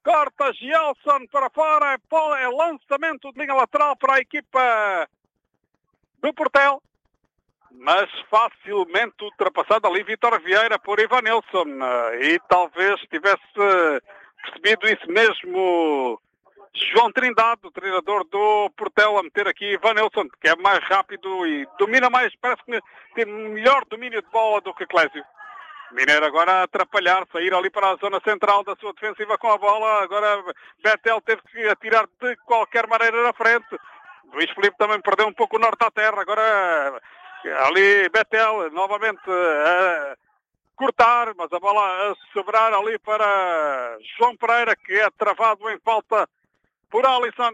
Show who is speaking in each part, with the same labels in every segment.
Speaker 1: corta Gielson para fora, é lançamento de linha lateral para a equipa do Portel, mas facilmente ultrapassado ali Vítor Vieira por Ivanilson, e talvez tivesse percebido isso mesmo João Trindade, o treinador do Portel, a meter aqui Ivanilson, que é mais rápido e domina mais, parece que tem melhor domínio de bola do que Clésio. Mineiro agora a atrapalhar, sair ali para a zona central da sua defensiva com a bola. Agora Betel teve que atirar de qualquer maneira na frente. Luís Filipe também perdeu um pouco o norte à terra. Agora ali Betel novamente a cortar, mas a bola a sobrar ali para João Pereira, que é travado em falta por Alisson.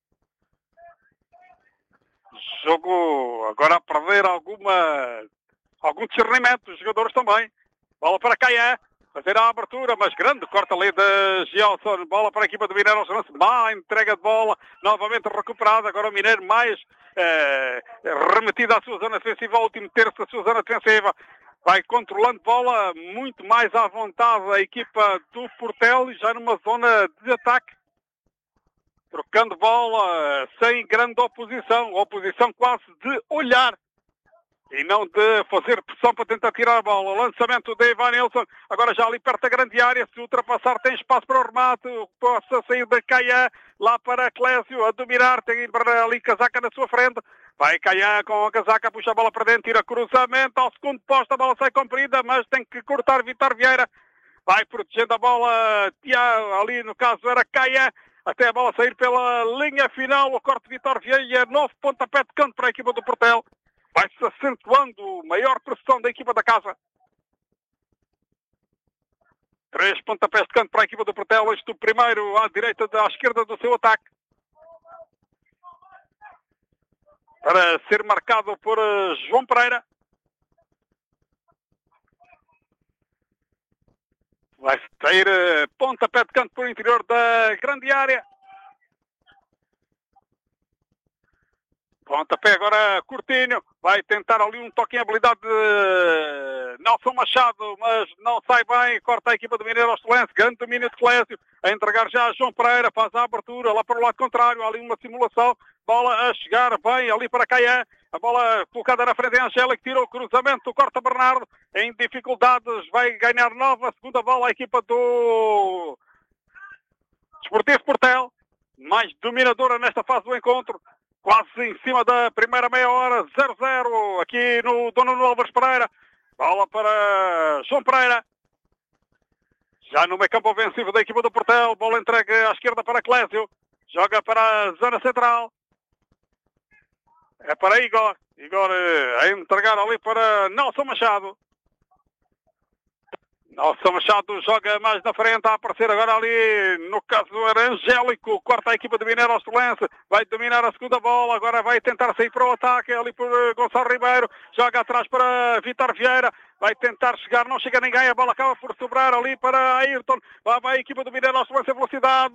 Speaker 1: Jogo agora a perder algum discernimento, os jogadores também. Bola para Caia, fazer a abertura, mas grande corta ali de Gielson. Bola para a equipa do Mineiro, má entrega de bola, novamente recuperada. Agora o Mineiro mais remetido à sua zona defensiva, ao último terço da sua zona defensiva. Vai controlando bola muito mais à vontade a equipa do Portel e já numa zona de ataque. Trocando bola sem grande oposição quase de olhar e não de fazer pressão para tentar tirar a bola. Lançamento de Ivanilson, agora já ali perto da grande área, se ultrapassar tem espaço para o remate, possa sair da Caia, lá para Clésio, a dominar, tem ali Casaca na sua frente. Vai Caia com a Casaca, puxa a bola para dentro, tira cruzamento, ao segundo posto a bola sai comprida, mas tem que cortar Vítor Vieira. Vai protegendo a bola, ali no caso era Caia, até a bola sair pela linha final, o corte de Vítor Vieira, novo pontapé de canto para a equipa do Portel. Vai-se acentuando maior pressão da equipa da casa. 3 pontapés de canto para a equipa do Portel. Este o primeiro à direita, à esquerda do seu ataque. Para ser marcado por João Pereira. Vai sair pontapé de canto por interior da grande área. Pontapé agora Coutinho, vai tentar ali um toque em habilidade de Nelson Machado, mas não sai bem, corta a equipa do Mineiro ao Excelência, grande domínio de Clésio, a entregar já a João Pereira, faz a abertura lá para o lado contrário, há ali uma simulação, bola a chegar bem ali para Caia, a bola colocada na frente de Angélico, tirou o cruzamento, corta Bernardo, em dificuldades, vai ganhar nova segunda bola a equipa do Desportivo Portel, mais dominadora nesta fase do encontro. Quase em cima da primeira meia hora, 0-0, aqui no Dona Álvares Pereira. Bola para João Pereira. Já no meio campo ofensivo da equipa do Portel. Bola entregue à esquerda para Clésio. Joga para a zona central. É para Igor. Igor a entregar ali para Nelson Machado. Nelson Machado joga mais na frente, a aparecer agora ali, no caso era Angélico, corta a equipa de Mineiro ao Excelência, vai dominar a segunda bola, agora vai tentar sair para o ataque, ali por Gonçalo Ribeiro, joga atrás para Vítor Vieira, vai tentar chegar, não chega ninguém, a bola acaba por sobrar ali para Ayrton, lá vai a equipa do Mineiro ao Excelência, velocidade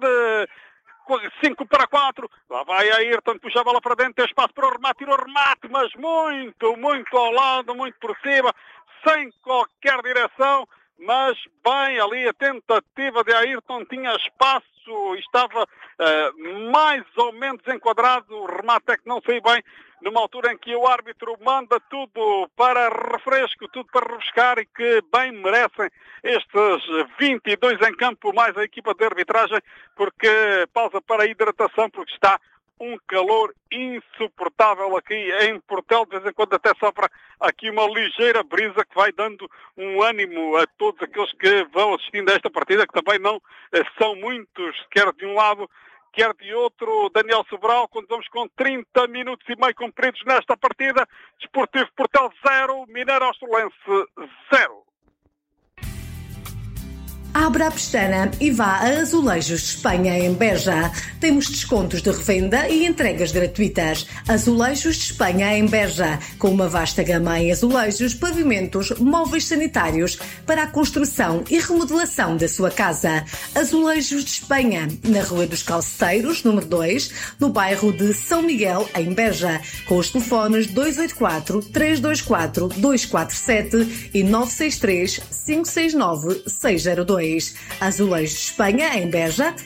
Speaker 1: 5-4, lá vai Ayrton, puxa a bola para dentro, tem espaço para o remate, tira o remate, mas muito ao lado, muito por cima, sem qualquer direção. Mas bem ali a tentativa de Ayrton, tinha espaço, estava mais ou menos enquadrado, o remate é que não saiu bem, numa altura em que o árbitro manda tudo para refresco, tudo para refrescar, e que bem merecem estes 22 em campo, mais a equipa de arbitragem, porque pausa para a hidratação, porque está um calor insuportável aqui em Portel, de vez em quando até sopra aqui uma ligeira brisa que vai dando um ânimo a todos aqueles que vão assistindo a esta partida, que também não são muitos, quer de um lado, quer de outro. Daniel Sobral, quando vamos com 30 minutos e meio cumpridos nesta partida, Desportivo Portel 0, Mineiro ao Excelência 0.
Speaker 2: Abra a pestana e vá a Azulejos de Espanha, em Beja. Temos descontos de revenda e entregas gratuitas. Azulejos de Espanha, em Beja, com uma vasta gama em azulejos, pavimentos, móveis sanitários para a construção e remodelação da sua casa. Azulejos de Espanha, na Rua dos Calceteiros, número 2, no bairro de São Miguel, em Beja, com os telefones 284 324 247 e 963 569 602. Azulejos de Espanha, em Beja,